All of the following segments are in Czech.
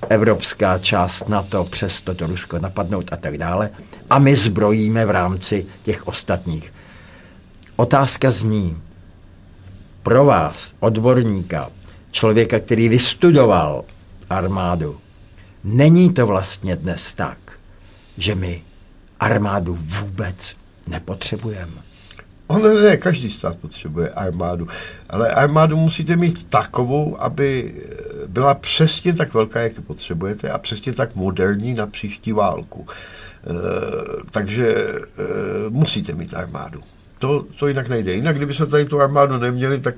evropská část NATO přesto to Rusko napadnout a tak dále. A my zbrojíme v rámci těch ostatních. Otázka zní, pro vás, odborníka, člověka, který vystudoval armádu, není to vlastně dnes tak, že my armádu vůbec nepotřebujeme? Ne, každý stát potřebuje armádu, ale armádu musíte mít takovou, aby byla přesně tak velká, jak ji potřebujete a přesně tak moderní na příští válku. Takže musíte mít armádu. To jinak nejde. Jinak, kdyby se tady tu armádu neměli, tak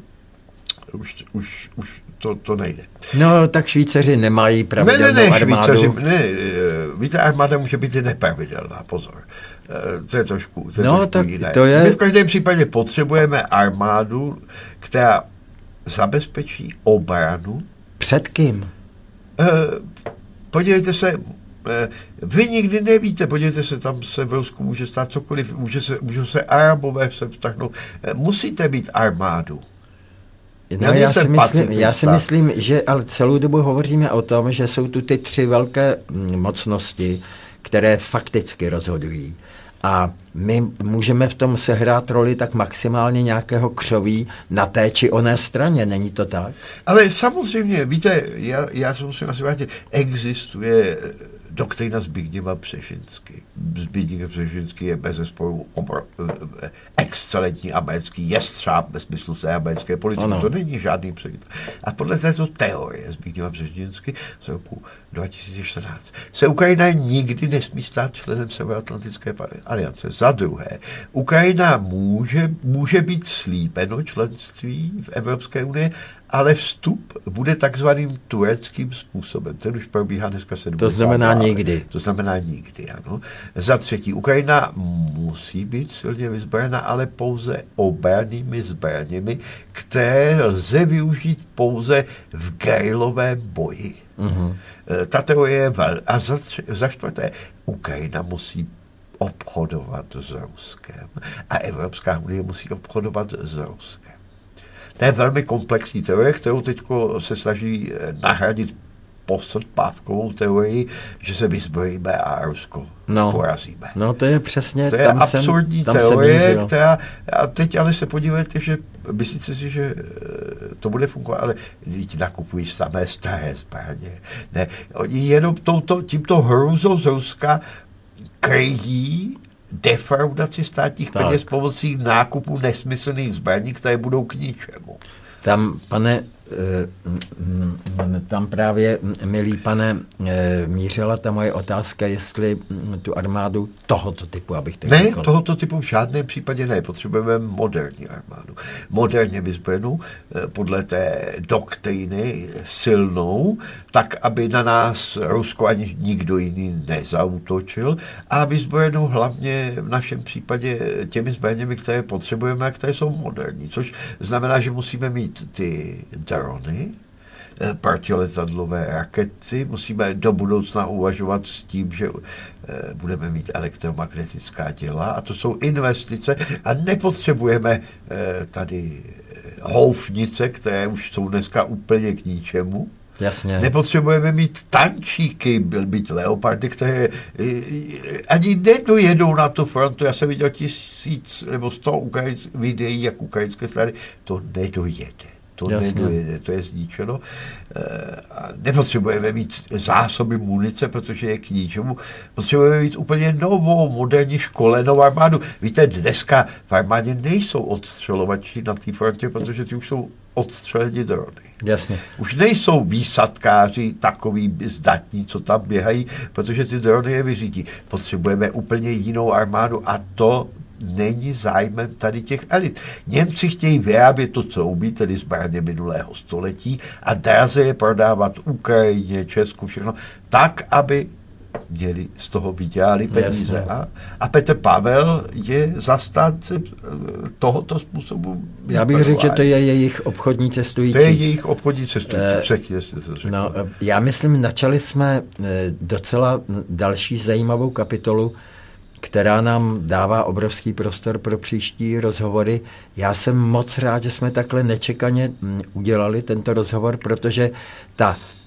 už to nejde. No, tak Švýcaři nemají pravidelnou armádu. Víte, armáda může být i nepravidelná, pozor. To je trošku jiné. To je... My v každém případě potřebujeme armádu, která zabezpečí obranu. Před kým? Podívejte se, vy nikdy nevíte, podívejte se, tam se v Rusku může stát cokoliv, můžou se Arabové se vtaknout. Musíte mít armádu. No, já si myslím, že ale celou dobu hovoříme o tom, že jsou tu ty 3 velké mocnosti, které fakticky rozhodují. A my můžeme v tom sehrát roli tak maximálně nějakého křoví na té či oné straně, není to tak? Ale samozřejmě, víte, já se musím asi vrátit, existuje doktrína Zbigněva Břežinský. Zbigněv Břežinský je bezesporu excelentní americký jestřáb ve smyslu té americké politiky. To není žádný překlad. A podle této teorie Zbigněva Břežinský z roku 2014 se Ukrajina nikdy nesmí stát členem Severoatlantické aliance. Za druhé, Ukrajina může být slíbeno členství v Evropské unii, ale vstup bude takzvaným tureckým způsobem. Ten už probíhá dneska 7. To znamená nikdy. To znamená nikdy, ano. Za třetí, Ukrajina musí být silně vyzbrojena, ale pouze obrannými zbraněmi, které lze využít pouze v guerilovém boji. Mm-hmm. Ta teorie je a za čtvrté, Ukrajina musí obchodovat s Ruskem a Evropská unie musí obchodovat s Ruskem. To je velmi komplexní teorie, kterou teď se snaží nahradit postpávkovou teorii, že se vyzbrojíme a Rusko porazíme. No to je přesně... To je absurdní teorie, která... A teď ale se podívejte, že myslíte si, že to bude fungovat, ale lidi nakupují samé staré zbraně. Ne, oni jenom tímto hrůzou z Ruska kryjí defraudaci státních peněz pomocí nákupu nesmyslných zbraní, které budou k ničemu. Tam právě, milý pane, mířila ta moje otázka, jestli tu armádu tohoto typu, abych tak řekl. Ne, tohoto typu v žádném případě ne. Potřebujeme moderní armádu. Moderně vyzbrojenou, podle té doktríny silnou, tak, aby na nás Rusko ani nikdo jiný nezaútočil a vyzbrojenou hlavně v našem případě těmi zbraněmi, které potřebujeme a které jsou moderní. Což znamená, že musíme mít ty drony, protiletadlové rakety, musíme do budoucna uvažovat s tím, že budeme mít elektromagnetická děla a to jsou investice a nepotřebujeme tady houfnice, které už jsou dneska úplně k ničemu. Jasně. Nepotřebujeme mít tančíky, být leopardy, které ani nedojedou na tu frontu. Já jsem viděl 1000 nebo 100 videí, jak ukrajinské strany, to nedojede. To nedojede, to je zničeno. Nepotřebujeme mít zásoby munice, protože je k ničemu. Potřebujeme mít úplně novou, moderní školenou armádu. Víte, dneska v armádě nejsou odstřelovači na té frontě, protože ty už jsou odstřeleni drony. Jasně. Už nejsou výsadkáři takový zdatní, co tam běhají, protože ty drony je vyřídí. Potřebujeme úplně jinou armádu a to není zájmem tady těch elit. Němci chtějí vyrábět to, co umí, tedy zbraně minulého století a draze je prodávat Ukrajině, Česku, všechno, tak, aby měli z toho vydělali peníze. A Petr Pavel je zastánce tohoto způsobu. Já bych řekl, že to je jejich obchodní cestující. To je jejich obchodní cestující. Já myslím, načali jsme docela další zajímavou kapitolu, která nám dává obrovský prostor pro příští rozhovory. Já jsem moc rád, že jsme takhle nečekaně udělali tento rozhovor, protože ta